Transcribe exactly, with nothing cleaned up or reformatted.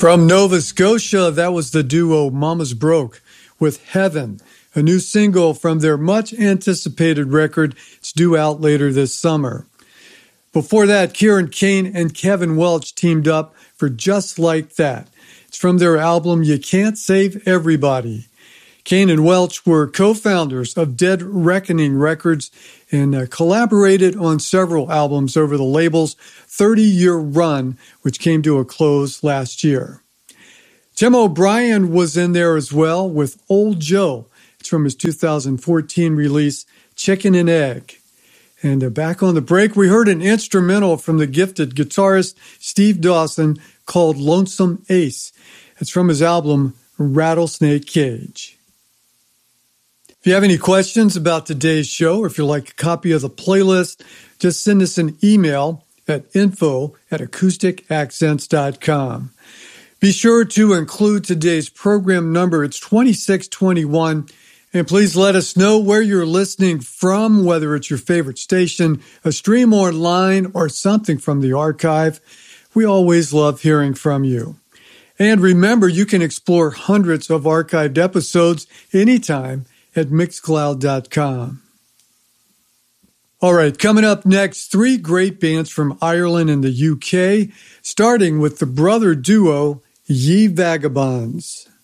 From Nova Scotia, that was the duo Mamas Broke with Heaven, a new single from their much-anticipated record. It's due out later this summer. Before that, Kieran Kane and Kevin Welch teamed up for Just Like That. It's from their album You Can't Save Everybody. Kane and Welch were co-founders of Dead Reckoning Records and uh, collaborated on several albums over the label's thirty-year run, which came to a close last year. Tim O'Brien was in there as well with Old Joe. It's from his two thousand fourteen release, Chicken and Egg. And uh, back on the break, we heard an instrumental from the gifted guitarist Steve Dawson called Lonesome Ace. It's from his album Rattlesnake Cage. If you have any questions about today's show, or if you'd like a copy of the playlist, just send us an email at info at acoustic accents dot com. Be sure to include today's program number. It's twenty-six twenty-one. And please let us know where you're listening from, whether it's your favorite station, a stream online, or something from the archive. We always love hearing from you. And remember, you can explore hundreds of archived episodes anytime at mixcloud dot com. All right, coming up next, three great bands from Ireland and the U K, starting with the brother duo Ye Vagabonds.